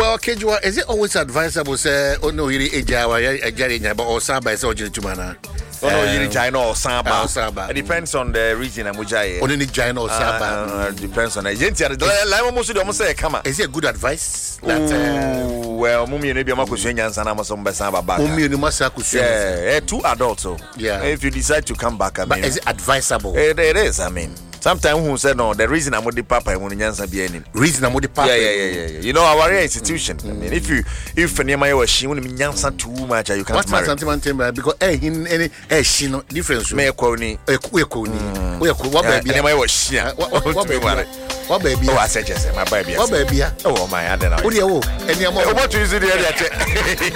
So, Kejua, is it always advisable say no you ejawa ejari or saba is original to mana? No, you China or Saba. It depends on the region and Mujay. Only China or Saba. Depends on the agency. Most of them say, come on. Is it good advice? Well, Mummy and Makusinians and Amazon Basaba back. Yeah, 2 adults. Yeah. If you decide to come back, I mean, is it advisable? It is, I mean. Sometimes who said no, the reason I'm with the papa and when Yansa be any reason I'm with the papa. Yeah. You know, our institution. I mean, if Nehemiah was she wouldn't mean Yansa too much, you can't. What's my sentiment because she no difference. May Koni, what baby? Nehemiah was she. What baby? Oh, I said, yes, my baby. What baby? Oh, my, I don't know. What do you owe? And you're more. What is it?